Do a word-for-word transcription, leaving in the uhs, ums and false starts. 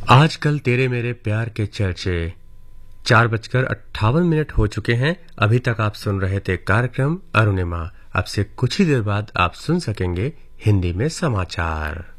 आजकल तेरे मेरे प्यार के चर्चे चार बजकर अट्ठावन मिनट हो चुके हैं। अभी तक आप सुन रहे थे कार्यक्रम अरुणिमा। अब से कुछ ही देर बाद आप सुन सकेंगे हिंदी में समाचार।